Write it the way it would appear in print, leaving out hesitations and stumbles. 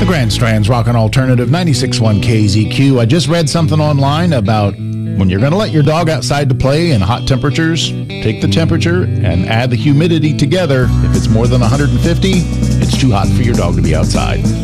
The Grand Strand's Rockin' Alternative 96.1 KZQ. I just read something online about when you're going to let your dog outside to play in hot temperatures, take the temperature and add the humidity together. If it's more than 150, it's too hot for your dog to be outside.